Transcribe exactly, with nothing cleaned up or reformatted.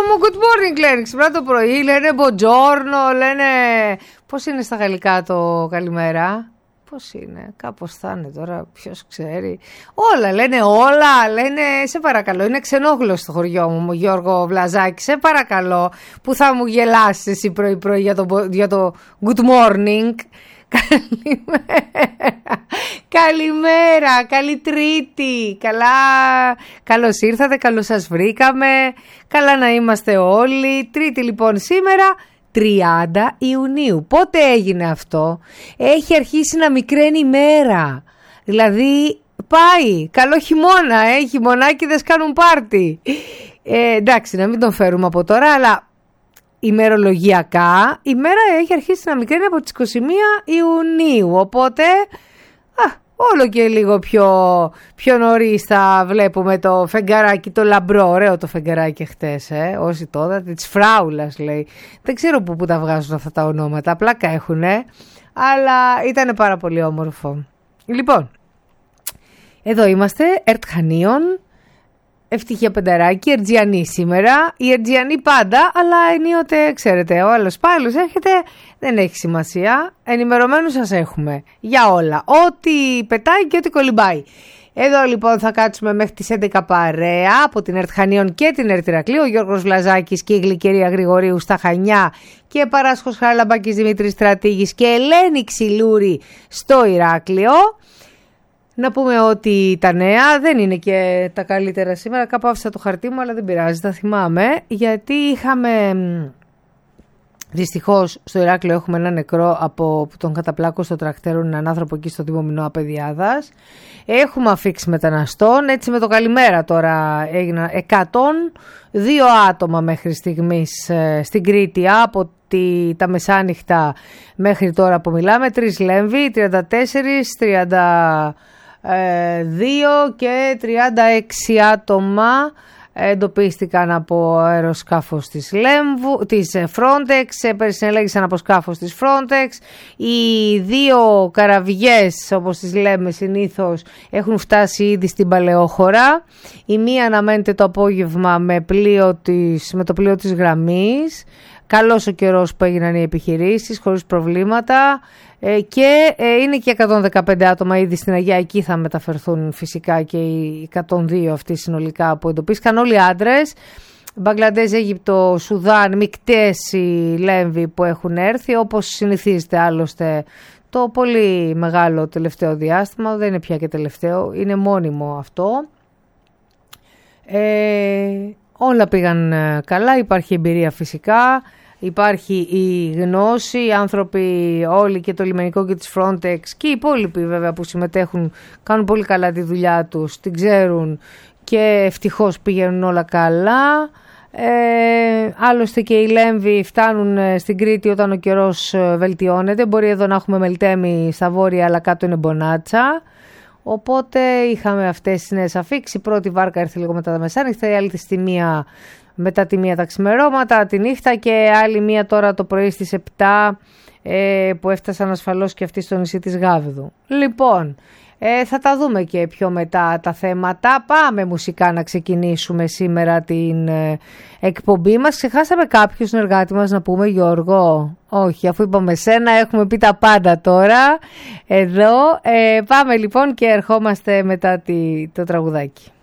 μου, good morning λένε ξυπνά το πρωί, λένε buongiorno, λένε... Πώς είναι στα γαλλικά το καλημέρα? Πώς είναι, κάπως θα είναι τώρα, ποιος ξέρει. Όλα, λένε όλα, λένε σε παρακαλώ. Είναι ξενόγλωσσο στο χωριό μου, Γιώργο Βλαζάκη, σε παρακαλώ, που θα μου γελάσεις εσύ πρωί πρωί για το, για το good morning. Καλημέρα, καλημέρα, καλή Τρίτη, καλά, καλώς ήρθατε, καλώς σας βρήκαμε, καλά να είμαστε όλοι. Τρίτη λοιπόν σήμερα, τριάντα Ιουνίου. Πότε έγινε αυτό? Έχει αρχίσει να μικραίνει η μέρα. Δηλαδή πάει, καλό χειμώνα, ε, οι χειμωνάκηδες κάνουν πάρτι. Ε, εντάξει, να μην τον φέρουμε από τώρα, αλλά ημερολογιακά η μέρα έχει αρχίσει να μικραίνει από τις είκοσι μία Ιουνίου. Οπότε α, όλο και λίγο πιο, πιο νωρίς θα βλέπουμε το φεγγαράκι, το λαμπρό. Ωραίο το φεγγαράκι χτες, ε. Όσοι το είδατε, της Φράουλας λέει. Δεν ξέρω που, που τα βγάζουν αυτά τα ονόματα, πλάκα έχουνε, αλλά ήταν πάρα πολύ όμορφο. Λοιπόν, εδώ είμαστε, Ερτχανίων, ευτυχία πενταράκι, Ερτζιανή σήμερα. Η Ερτζιανή πάντα, αλλά ενίοτε ξέρετε, ο άλλος πάλος έρχεται, δεν έχει σημασία. Ενημερωμένους σας έχουμε για όλα. Ό,τι πετάει και ό,τι κολυμπάει. Εδώ λοιπόν θα κάτσουμε μέχρι τις έντεκα παρέα από την Ερτχανίων και την Ερτηρακλή. Ο Γιώργος Βλαζάκης και η Γλυκερία Γρηγορίου στα Χανιά και Παράσχος Χαραλαμπάκης Δημήτρης Στρατήγης και Ελένη Ξυλούρη στο Ηράκλειο. Να πούμε ότι τα νέα δεν είναι και τα καλύτερα σήμερα. Κάπου άφησα το χαρτί μου, αλλά δεν πειράζει, τα θυμάμαι. Γιατί είχαμε, δυστυχώς στο Ηράκλειο έχουμε ένα νεκρό από τον καταπλάκο στο τρακτέρων, έναν άνθρωπο εκεί στο Δήμο Μινώα Παιδιάδας. Έχουμε αφήξει μεταναστών, έτσι με το καλημέρα τώρα έγιναν εκατόν δύο άτομα μέχρι στιγμής ε, στην Κρήτη από τη, τα μεσάνυχτα μέχρι τώρα που μιλάμε. Τρεις Λέμβοι, τριάντα τέσσερα, τριάντα δύο και τριάντα έξι άτομα εντοπίστηκαν από αεροσκάφος της, Λέμβου, της Frontex, περισυνελέγησαν από σκάφος της Frontex. Οι δύο καραβιές, όπως τις λέμε συνήθως, έχουν φτάσει ήδη στην Παλαιόχώρα. Η μία αναμένεται το απόγευμα με, πλοίο της, με το πλοίο της Γραμμής. Καλός ο καιρός που έγιναν οι επιχειρήσεις, χωρίς προβλήματα. Ε, και ε, είναι και εκατόν δεκαπέντε άτομα ήδη στην Αγία, εκεί θα μεταφερθούν φυσικά και οι εκατόν δύο αυτοί συνολικά που εντοπίστηκαν, όλοι άντρες. Μπαγκλαντές, Αίγυπτο, Σουδάν, μικτές οι Λέμβοι που έχουν έρθει, όπως συνηθίζεται άλλωστε το πολύ μεγάλο τελευταίο διάστημα, δεν είναι πια και τελευταίο, είναι μόνιμο αυτό. Ε, όλα πήγαν καλά, υπάρχει εμπειρία φυσικά. Υπάρχει η γνώση, οι άνθρωποι όλοι και το λιμενικό και της Frontex και οι υπόλοιποι βέβαια που συμμετέχουν κάνουν πολύ καλά τη δουλειά τους, την ξέρουν και ευτυχώς πηγαίνουν όλα καλά. Ε, άλλωστε και οι Λέμβοι φτάνουν στην Κρήτη όταν ο καιρός βελτιώνεται. Μπορεί εδώ να έχουμε Μελτέμι στα βόρεια, αλλά κάτω είναι Μπονάτσα. Οπότε είχαμε αυτές τις νέες αφήξεις. Η πρώτη βάρκα έρθει λίγο μετά τα μεσάνυχτα, η άλλη στη μία μετά τη μία τα ξημερώματα, τη νύχτα, και άλλη μία τώρα το πρωί στις επτά ε, που έφτασαν ασφαλώς και αυτοί στο νησί της Γάβδου. Λοιπόν, ε, θα τα δούμε και πιο μετά τα θέματα. Πάμε μουσικά να ξεκινήσουμε σήμερα την ε, εκπομπή μας. Ξεχάσαμε κάποιο συνεργάτη μας να πούμε, Γιώργο? Όχι, αφού είπαμε σένα έχουμε πει τα πάντα τώρα εδώ. Ε, πάμε λοιπόν και ερχόμαστε μετά τη, το τραγουδάκι.